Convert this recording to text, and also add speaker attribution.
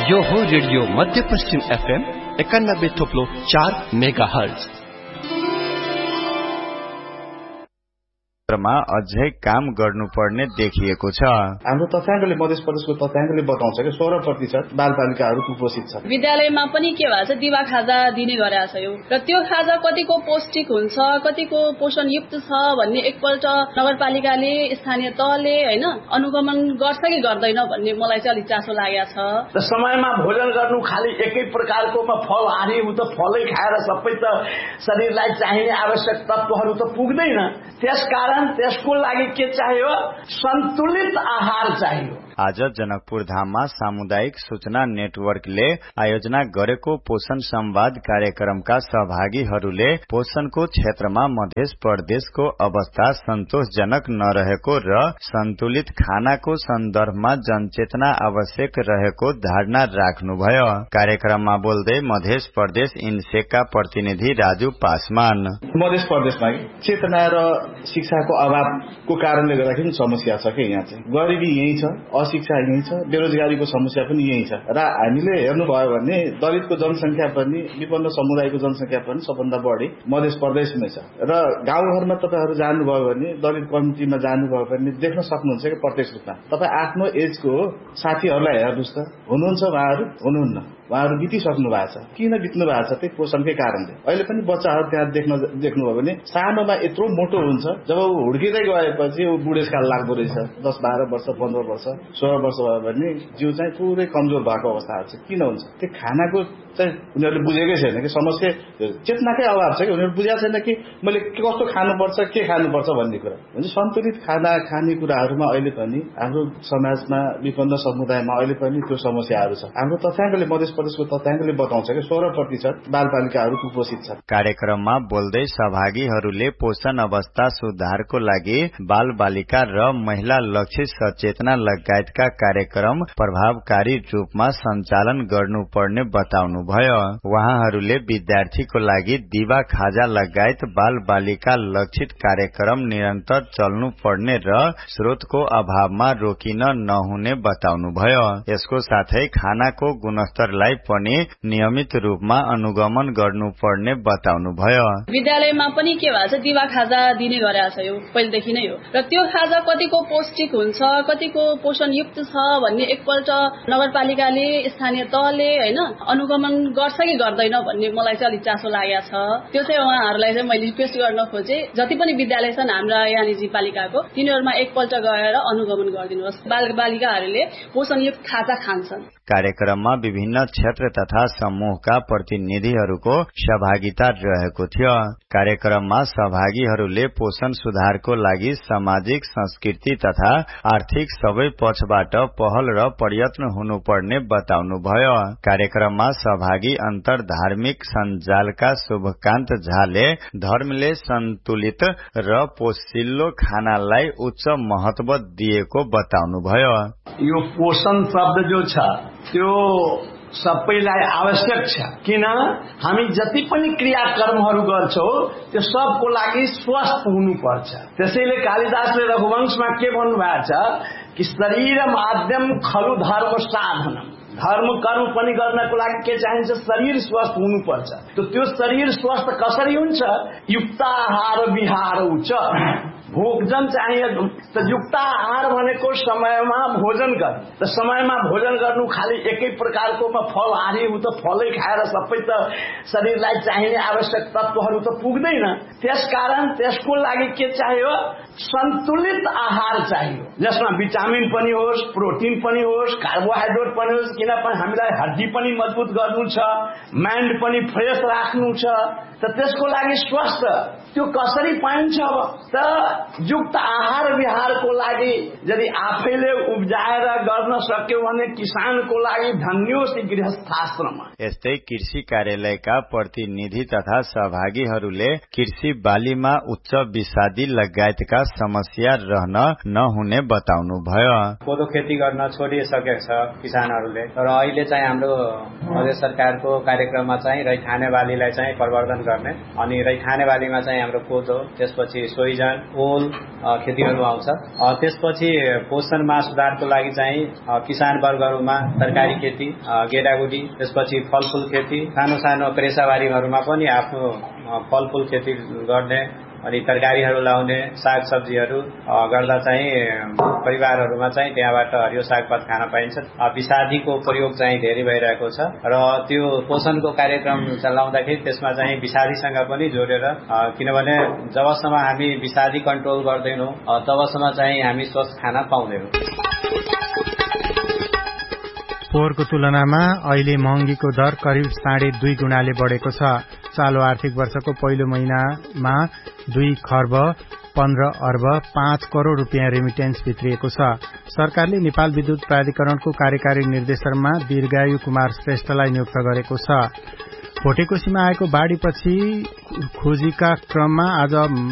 Speaker 1: यो हो रेडियो मध्यपश्चिम FM 91.4 megahertz.
Speaker 2: मा अझै काम गर्नुपर्ने देखिएको छ।
Speaker 3: हाम्रो तथ्याङ्कले मध्य प्रदेशको तथ्याङ्कले बताउँछ कि 16% बालबालिकाहरू कुपोषित छन्।
Speaker 4: विद्यालयमा पनि के भएको छ, दिवा खाजा दिने गरेछ यो, र त्यो खाजा कतिको पौष्टिक हुन्छ, कतिको पोषणयुक्त छ भन्ने एकपल्ट नगरपालिकाले स्थानीय तहले हैन अनुगमन गर्छ कि गर्दैन भन्ने मलाई चाहिँ अलिक चासो लागेको छ।
Speaker 5: समयमा भोजन गर्नु खाली एकै प्रकारकोमा फल हानी उ त फलै खाएर सबै त शरीरलाई चाहिने आवश्यक तत्त्वहरू त पुग्दैन। त्यसकारण त्यसको लागि के चाहियो, सन्तुलित आहार चाहियो।
Speaker 2: आज जनकपुर धाममा सामुदायिक सूचना नेटवर्कले आयोजना गरेको पोषण संवाद कार्यक्रमका सहभागीहरूले पोषणको क्षेत्रमा मध्य प्रदेशको अवस्था सन्तोषजनक नरहेको र सन्तुलित खानाको सन्दर्भमा जनचेतना आवश्यक रहेको धारणा राख्नुभयो। कार्यक्रममा बोल्दै मध्य प्रदेश इन्सेकका प्रतिनिधि राजु पासवान,
Speaker 3: मध्य प्रदेशमा चेतना र शिक्षाको अभावको कारणले गर्दाखेरि समस्या छ कि यहाँ चाहिँ गरिबी यही छ, शिक्षा यही छ, बेरोजगारीको समस्या पनि यही छ। र हामीले हेर्नुभयो भने दलितको जनसंख्या पनि, विपन्न समुदायको जनसंख्या पनि सबभन्दा बढी मध्य प्रदेशमै छ। र गाउँघरमा तपाईहरु जानुभयो भने, दलित कम्युनिटीमा जानुभयो भने देख्न सक्नुहुन्छ कि प्रत्यक्ष रूपमा तपाई आफ्नो एजको साथीहरूलाई हेर्नुस् त, हुनुहुन्छ उहाँहरू, हुनुहुन्न, उहाँहरू बितिसक्नु भएको छ। किन बित्नु भएको छ? त्यही पोषणकै कारणले। अहिले पनि बच्चाहरू त्यहाँ देख्नुभयो भने सानोमा यत्रो मोटो हुन्छ, जब हुर्किँदै गएपछि ऊ बुढेसकाल लाग्दो रहेछ। 10-12 वर्ष, 15 वर्ष, 16 वर्ष भयो भने जिउ चाहिँ पुरै कमजोर भएको अवस्थाहरू छ। किन हुन्छ? त्यो खानाको चाहिँ उनीहरूले बुझेकै छैन कि समस्या चेतनाकै अभाव छ कि उनीहरू बुझेको छैन कि मैले कस्तो खानुपर्छ, के खानुपर्छ भन्ने कुरा। हुन्छ सन्तुलित खाना खाने कुराहरूमा अहिले पनि हाम्रो समाजमा, विपन्न समुदायमा अहिले पनि त्यो समस्याहरू छ। हाम्रो तथ्याङ्कले मध्य प्रदेशको तथ्याङ्कले बताउँछ कि 16% बालबालिकाहरू कुपोषित छन्।
Speaker 2: कार्यक्रममा बोल्दै सहभागीहरूले पोषण अवस्था सुधारको लागि बालबालिका र महिला लक्षित सचेतना लगायतका कार्यक्रम प्रभावकारी रूपमा सञ्चालन गर्नुपर्ने बताउनुभयो। उहाँहरूले विद्यार्थीको लागि दिवा खाजा लगायत बालबालिका लक्षित कार्यक्रम निरन्तर चल्नुपर्ने र स्रोतको अभावमा रोकिन नहुने बताउनुभयो। यसको साथै खानाको गुणस्तरलाई पनि नियमित रूपमा अनुगमन गर्नुपर्ने बताउनुभयो।
Speaker 4: विद्यालयमा पनि के भएको छ, दिवा खाजा दिने गरेछ यो पहिलेदेखि नै हो, र त्यो खाजा कतिको पौष्टिक हुन्छ, कतिको पोषणयुक्त छ भन्ने एकपल्ट नगरपालिकाले स्थानीय तहले हैन अनुगमन गर्छ कि गर्दैन भन्ने मलाई चाहिँ अलिक चासो लागेको छ। त्यो चाहिँ उहाँहरूलाई चाहिँ मैले रिक्वेस्ट गर्न खोजे, जति पनि विद्यालय छन् हाम्रा यहाँनिर पालिकाको, तिनीहरूमा एकपल्ट गएर अनुगमन गरिदिनुहोस्। बालबालिकाहरूले पोषणयुक्त खाजा खान्छन्।
Speaker 2: कार्यक्रममा विभिन्न क्षेत्र तथा समूहका प्रतिनिधिहरूको सहभागिता रहेको थियो। कार्यक्रममा सहभागीहरूले पोषण सुधारको लागि सामाजिक, संस्कृति तथा आर्थिक सबै पक्षबाट पहल र प्रयत्न हुनुपर्ने बताउनुभयो। कार्यक्रममा सहभागी अन्तर धार्मिक सञ्जालका शुभकान्त झाले धर्मले सन्तुलित र पोषिलो खानालाई उच्च महत्व दिएको बताउनुभयो।
Speaker 5: यो पोषण शब्द जो छ त्यो सबैलाई आवश्यक छ। किन हामी जति पनि क्रियाकर्महरू गर्छौं त्यो सबको लागि स्वस्थ हुनुपर्छ। त्यसैले कालिदासले रघुवंशमा के भन्नुभएको छ कि शरीर माध्यम खलु धर्म साधनम। धर्म कर्म पनि गर्नको लागि के चाहिन्छ? शरीर स्वस्थ हुनुपर्छ। त्यो शरीर स्वस्थ कसरी हुन्छ? युक्त आहार विहार उच्च भोजन चाहिए। त युक्त आहार भनेको समयमा भोजन गर्नु। त समयमा भोजन गर्नु खाली एकै प्रकारकोमा फल हानी उ त फलै खाएर सबै त शरीरलाई चाहिने आवश्यक तत्त्वहरू त पुग्दैन। त्यसकारण त्यसको लागि के चाहियो? सन्तुलित आहार चाहियो, जसमा भिटामिन पनि होस्, प्रोटिन पनि होस्, कार्बोहाइड्रेट पनि होस्। किनभने हामीलाई हड्डी पनि मजबुत गर्नु छ, माइन्ड पनि फ्रेश राख्नु छ। त त्यसको लागि स्वस्थ त्यो कसरी पाइन्छ? त युक्त आहार विहारको लागि यदि आफैले उब्जाएर गर्न सक्यो भने किसानको लागि धन्योस् गृहस्थाश्रम।
Speaker 2: यस्तै कृषि कार्यालयका प्रतिनिधि तथा सहभागीहरूले कृषि बालीमा उच्च विषादी लगायतका समस्या रहन नहुने बताउनुभयो।
Speaker 6: कोदो खेती गर्न छोडिसकेको छ किसानहरूले, तर अहिले चाहिँ हाम्रो मध्य सरकारको कार्यक्रममा चाहिँ रैथाने बालीलाई चाहिँ प्रवर्धन गर्ने, अनि रैथाने बालीमा चाहिँ हाम्रो कोदो, त्यसपछि सोइजन, ओल खेतीहरू आउँछ। त्यसपछि पोषणमा सुधारको लागि चाहिँ किसान वर्गहरूमा तरकारी खेती, गेडागुडी, त्यसपछि फलफूल खेती, सानो सानो पेसाबारीहरूमा पनि आफ्नो फलफूल खेती गर्ने अनि तरकारीहरू लाउने, साग सब्जीहरू गर्दा चाहिँ परिवारहरूमा चाहिँ त्यहाँबाट हरियो सागपात खान पाइन्छ। विषादीको प्रयोग चाहिँ धेरै भइरहेको छ र त्यो पोषणको कार्यक्रम चलाउँदाखेरि त्यसमा चाहिँ विषादीसँग पनि जोडेर, किनभने जबसम्म हामी विषादी कन्ट्रोल गर्दैनौँ तबसम्म चाहिँ हामी स्वस्थ खाना पाउँदैनौँ।
Speaker 7: पोहोरको तुलनामा अहिले महँगीको दर करिब 2.5 गुणाले बढेको छ। चालु आर्थिक वर्षको पहिलो महिनामा 2 खर्ब 15 अर्ब 5 करोड़ रुपियाँ रेमिटेन्स भित्रिएको छ। सरकारले नेपाल विद्युत प्राधिकरणको कार्यकारी निर्देशनमा दीर्घायु कुमार श्रेष्ठलाई नियुक्त गरेको छ। भोटेकोशीमा आएको बाढ़ीपछि खोजीका क्रममा आज